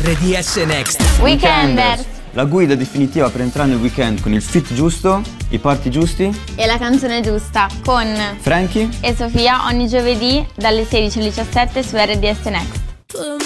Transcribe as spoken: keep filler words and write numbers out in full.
R D S Next. Weekenders. La guida definitiva per entrare nel weekend con il fit giusto, i party giusti E la canzone giusta con Frankie e Sofia ogni giovedì dalle sedici alle diciassette su R D S Next.